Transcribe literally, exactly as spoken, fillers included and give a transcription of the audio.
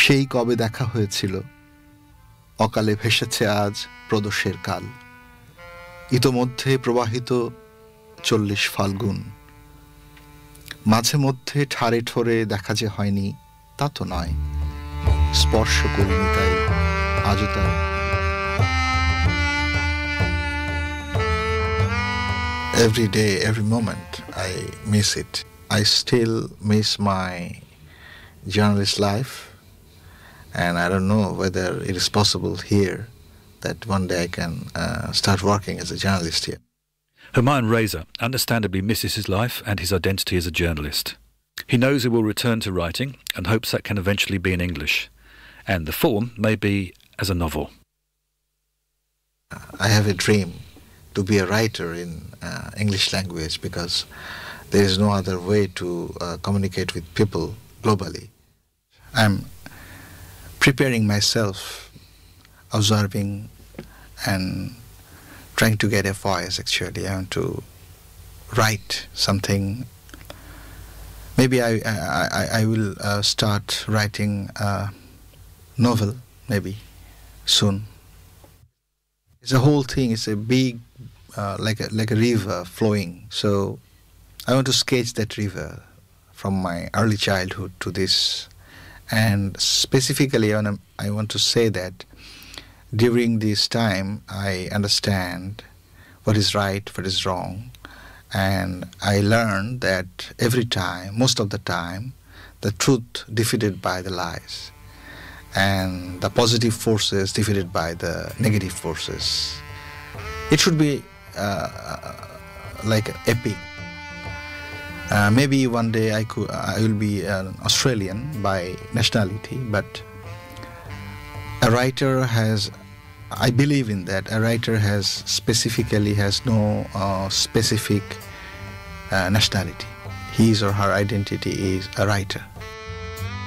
সেই কবে দেখা হয়েছিল, অকালে ভেসেছে আজ প্রদোষের কাল। ইতোমধ্যে প্রবাহিত চল্লিশ ফাল্গুন। মাঝে মধ্যে ঠারে ঠোরে দেখা যে হয়নি তা তো নয়, স্পর্শ করিনি তাই আজও তাই। Every day, every moment, I miss it. I still miss my journalist life, and I don't know whether it is possible here that one day I can uh, start working as a journalist here. Humayun Reza understandably misses his life and his identity as a journalist. He knows he will return to writing and hopes that can eventually be in English, and the form may be as a novel. I have a dream to be a writer in uh, English language because there is no other way to uh, communicate with people globally. I'm preparing myself, observing and trying to get a voice actually. I want to write something. Maybe I, I, I will uh, start writing a novel maybe soon. It's a whole thing, it's a big Uh, like a like a river flowing. So I want to sketch that river from my early childhood to this. And specifically, I want to, I want to say that during this time, I understand what is right, what is wrong, and I learned that every time, most of the time, the truth defeated by the lies, and the positive forces defeated by the negative forces. It should be Uh, like an epic. Uh, maybe one day I could, I will be an Australian by nationality, but a writer has, I believe in that. A writer has specifically has no uh, specific uh, nationality. His or her identity is a writer.